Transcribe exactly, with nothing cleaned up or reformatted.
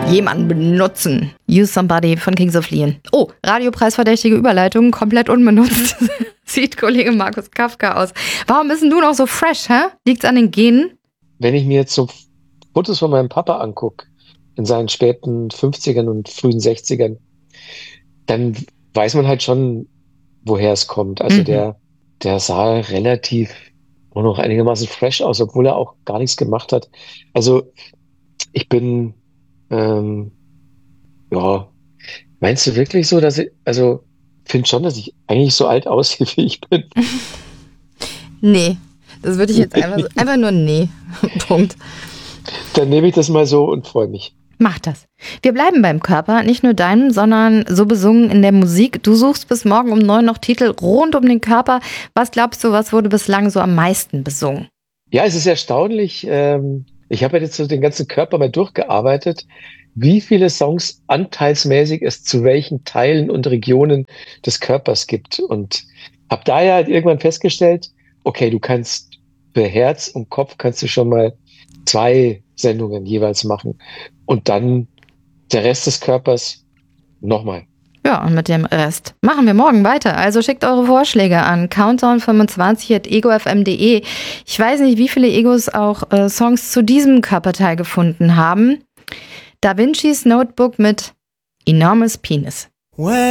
Jemanden benutzen. Use Somebody von Kings of Leon. Oh, Radiopreisverdächtige Überleitung, komplett unbenutzt. Sieht Kollege Markus Kafka aus. Warum bist denn du noch so fresh, hä? Liegt's an den Genen? Wenn ich mir jetzt so Fotos von meinem Papa angucke, in seinen späten fünfzigern und frühen sechzigern, dann weiß man halt schon, woher es kommt. Also mhm. der, der sah relativ nur noch einigermaßen fresh aus, obwohl er auch gar nichts gemacht hat. Also ich bin, ähm, ja, meinst du wirklich so, dass ich, also finde schon, dass ich eigentlich so alt aussehe, wie ich bin? Nee, das würde ich jetzt einfach so, einfach nur nee. Punkt. Dann nehme ich das mal so und freue mich. Mach das. Wir bleiben beim Körper, nicht nur deinem, sondern so besungen in der Musik. Du suchst bis morgen um neun noch Titel rund um den Körper. Was glaubst du, was wurde bislang so am meisten besungen? Ja, es ist erstaunlich. Ähm, ich habe jetzt so den ganzen Körper mal durchgearbeitet, wie viele Songs anteilsmäßig es zu welchen Teilen und Regionen des Körpers gibt. Und habe da ja halt irgendwann festgestellt, okay, du kannst für Herz und Kopf kannst du schon mal zwei Sendungen jeweils machen. Und dann der Rest des Körpers nochmal. Ja, und mit dem Rest machen wir morgen weiter. Also schickt eure Vorschläge an countdown fünfundzwanzig at ego f m punkt de. Ich weiß nicht, wie viele Egos auch äh, Songs zu diesem Körperteil gefunden haben. Da Vincis Notebook mit Enormous Penis.